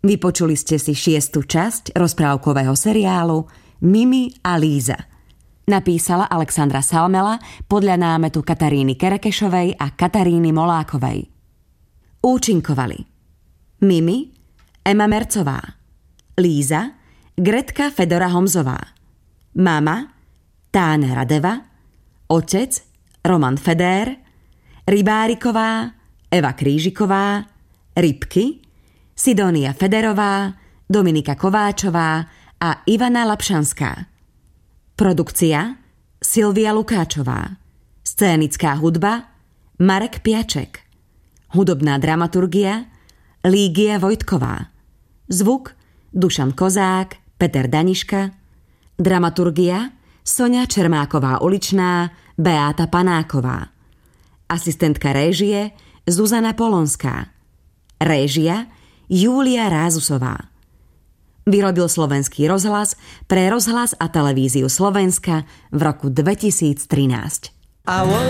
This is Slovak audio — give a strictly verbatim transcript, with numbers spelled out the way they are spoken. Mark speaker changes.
Speaker 1: Vypočuli ste si šiestu časť rozprávkového seriálu Mimi a Líza. Napísala Alexandra Salmela podľa námetu Kataríny Kerekešovej a Kataríny Molákovej. Účinkovali Mimi, Ema Mercová, Líza, Gretka Fedora Homzová, mama, Táne Radeva, otec, Roman Fedér, Rybáriková, Eva Krížiková, Rybky, Sidónia Federová, Dominika Kováčová a Ivana Lapšanská. Produkcia Silvia Lukáčová. Scénická hudba Marek Piaček. Hudobná dramaturgia Lígia Vojtková. Zvuk Dušan Kozák, Peter Daniška. Dramaturgia Soňa Čermáková-Uličná, Beáta Panáková. Asistentka réžie Zuzana Polonská. Réžia Júlia Rázusová. Vyrobil Slovenský rozhlas pre rozhlas a televíziu Slovenska v roku dvetisíctrinásť.